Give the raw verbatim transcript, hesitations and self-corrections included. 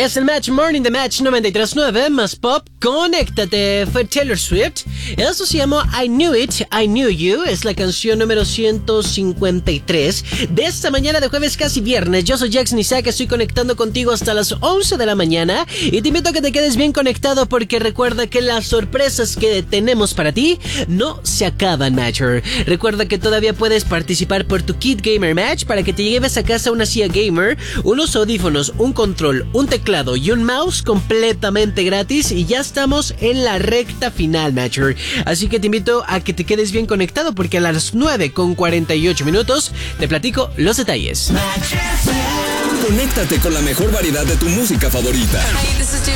Es el Match Morning de Match noventa y tres punto nueve, más pop, conéctate, fue Taylor Swift. Eso se llamó I Knew It, I Knew You, es la canción número ciento cincuenta y tres de esta mañana de jueves casi viernes. Yo soy Jackson Isaac, estoy conectando contigo hasta las once de la mañana y te invito a que te quedes bien conectado porque recuerda que las sorpresas que tenemos para ti no se acaban, Matcher. Recuerda que todavía puedes participar por tu Kit Gamer Match para que te lleves a casa una silla gamer, unos audífonos, un control, un teclado y un mouse completamente gratis y ya estamos en la recta final, Matcher. Así que te invito a que te quedes bien conectado porque a las nueve con cuarenta y ocho minutos te platico los detalles. Conéctate con la mejor variedad de tu música favorita.